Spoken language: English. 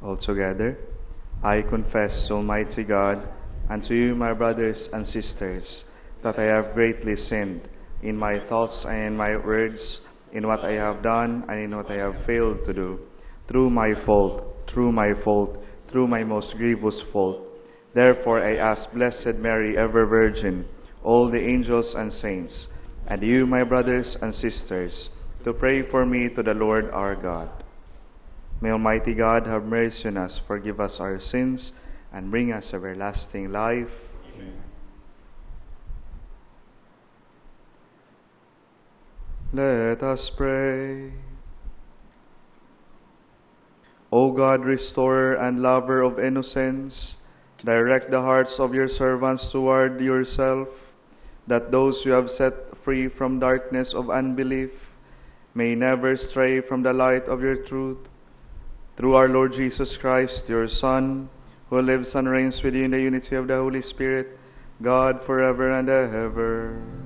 Altogether, I confess to Almighty God and to you, my brothers and sisters, that I have greatly sinned in my thoughts and in my words, in what I have done and in what I have failed to do, through my most grievous fault. Therefore I ask Blessed Mary, ever Virgin, all the angels and saints, and you, my brothers and sisters, to pray for me to the Lord our God. May Almighty God have mercy on us, forgive us our sins, and bring us everlasting life. Amen. Let us pray. O God, restorer and lover of innocence, direct the hearts of your servants toward yourself, that those you have set free from darkness of unbelief may never stray from the light of your truth. Through our Lord Jesus Christ, your Son, who lives and reigns with you in the unity of the Holy Spirit, God forever and ever.